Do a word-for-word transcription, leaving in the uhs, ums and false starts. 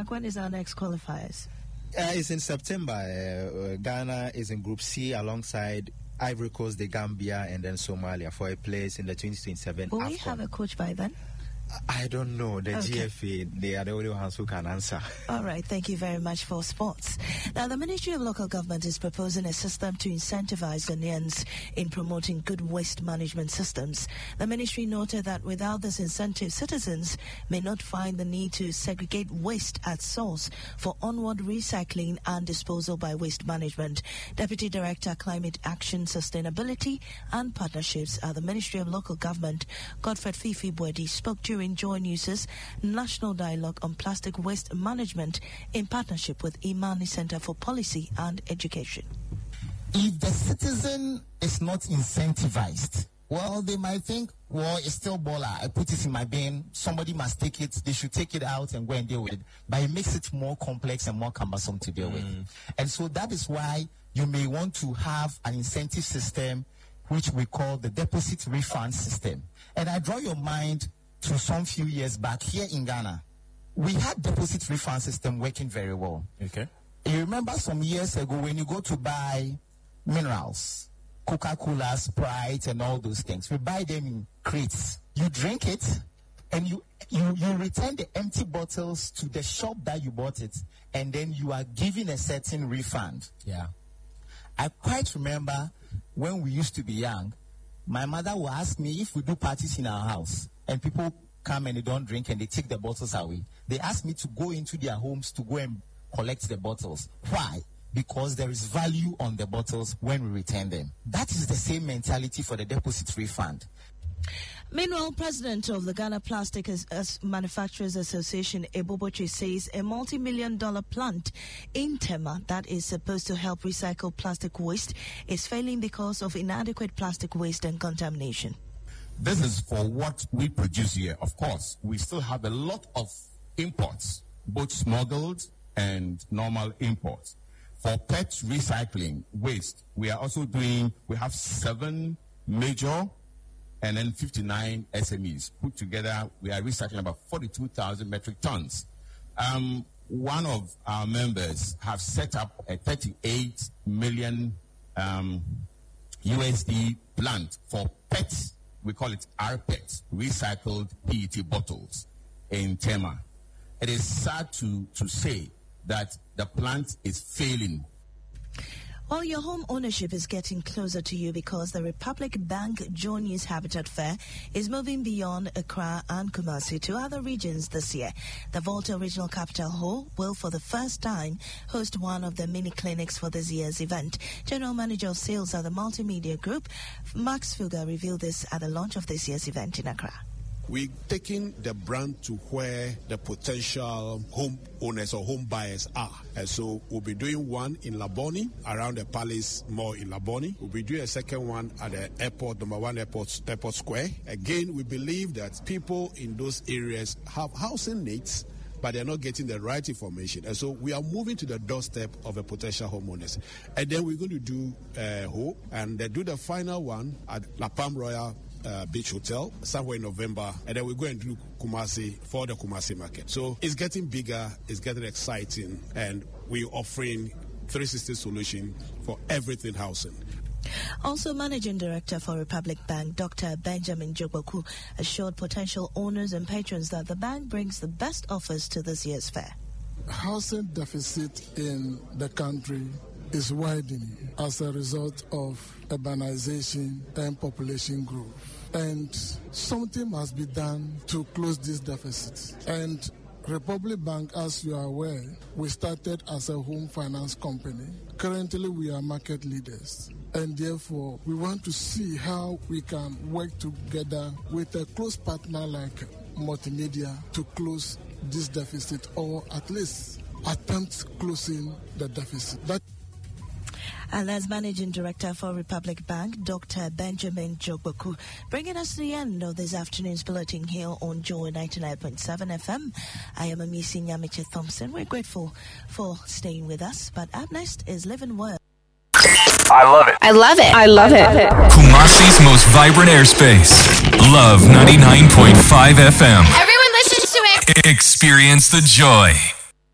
Mark, when is our next qualifiers? Uh, it's in September. Uh, uh, Ghana is in Group C alongside Ivory Coast, the Gambia, and then Somalia for a place in the twenty twenty-seven Will AFCON. we have a coach by then? I don't know. The Okay. G F A, they are the only ones who can answer. All right, thank you very much for sports. Now, the Ministry of Local Government is proposing a system to incentivize Ghanaians in promoting good waste management systems. The ministry noted that without this incentive, citizens may not find the need to segregate waste at source for onward recycling and disposal by waste management. Deputy Director, Climate Action, Sustainability and Partnerships at the Ministry of Local Government, Godfred Fifi Bwedi, spoke during Joy News' National Dialogue on Plastic Waste Management in partnership with Imani Center for Policy and Education. If the citizen is not incentivized, well, they might think, well, it's still baller. I put it in my bin. Somebody must take it. They should take it out and go and deal with it. But it makes it more complex and more cumbersome to deal mm. with. And so that is why you may want to have an incentive system, which we call the deposit refund system. And I draw your mind to some few years back here in Ghana. We had deposit refund system working very well. Okay. You remember some years ago when you go to buy minerals, Coca-Cola, Sprite, and all those things, we buy them in crates. You drink it, and you, you, you return the empty bottles to the shop that you bought it, and then you are given a certain refund. Yeah. I quite remember when we used to be young, my mother would ask me if we do parties in our house, and people come and they don't drink and they take the bottles away. They ask me to go into their homes to go and collect the bottles. Why? Because there is value on the bottles when we return them. That is the same mentality for the deposit refund. Meanwhile, President of the Ghana Plastic As- As Manufacturers Association, Eboboche, says a multi-million dollar plant in Tema that is supposed to help recycle plastic waste is failing because of inadequate plastic waste and contamination. This is for what we produce here. Of course, we still have a lot of imports, both smuggled and normal imports. For P E T recycling waste, we are also doing, we have seven major and then fifty-nine S M Es. Put together, we are recycling about forty-two thousand metric tons. Um, one of our members have set up a thirty-eight million um, U S D plant for P E T. We call it R P E T, recycled P E T bottles in Tema. It is sad to, to say that the plant is failing. Well, your home ownership is getting closer to you because the Republic Bank Joy News Habitat Fair is moving beyond Accra and Kumasi to other regions this year. The Volta Regional Capital Hall will for the first time host one of the mini clinics for this year's event. General Manager of Sales at the Multimedia Group, Max Fuga, revealed this at the launch of this year's event in Accra. We're taking the brand to where the potential home owners or home buyers are. And so we'll be doing one in Laboni, around the Palace Mall in Laboni. We'll be doing a second one at the airport, number one airport, airport square. Again, we believe that people in those areas have housing needs, but they're not getting the right information. And so we are moving to the doorstep of a potential homeowners. And then we're going to do uh, Ho, and then do the final one at La Palm Royal Uh, Beach Hotel somewhere in November, and then we're going to do Kumasi for the Kumasi market. So it's getting bigger, it's getting exciting, and we're offering three sixty solution for everything housing. Also, Managing Director for Republic Bank, Doctor Benjamin Jogboku, assured potential owners and patrons that the bank brings the best offers to this year's fair. Housing deficit in the country is widening as a result of urbanization and population growth. And something must be done to close this deficit. And Republic Bank, as you are aware, we started as a home finance company. Currently, we are market leaders. And therefore, we want to see how we can work together with a close partner like Multimedia to close this deficit, or at least attempt closing the deficit. That And as Managing Director for Republic Bank, Doctor Benjamin Jogboku, bringing us to the end of this afternoon's bulletin here on Joy ninety-nine point seven F M. I am Amisi Nyamiche Thompson. We're grateful for staying with us. But up next is Living Word. I love it. I love it. I love it. Kumasi's most vibrant airspace. Love ninety-nine point five F M. Everyone listens to it. Experience the joy.